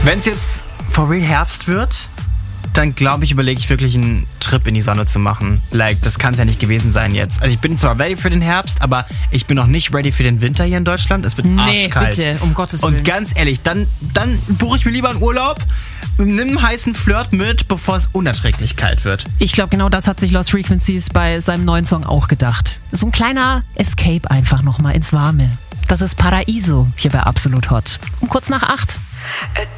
Wenn es jetzt for real Herbst wird, dann glaube ich, überlege ich wirklich einen Trip in die Sonne zu machen. Das kann es ja nicht gewesen sein jetzt. Also ich bin zwar ready für den Herbst, aber ich bin noch nicht ready für den Winter hier in Deutschland. Es wird arschkalt. Bitte, um Gottes Willen. Und ganz ehrlich, dann buche ich mir lieber einen Urlaub, nimm einen heißen Flirt mit, bevor es unerträglich kalt wird. Ich glaube, genau das hat sich Lost Frequencies bei seinem neuen Song auch gedacht. So ein kleiner Escape einfach nochmal ins Warme. Das ist Paraiso hier bei Absolut Hot. Um kurz nach 8.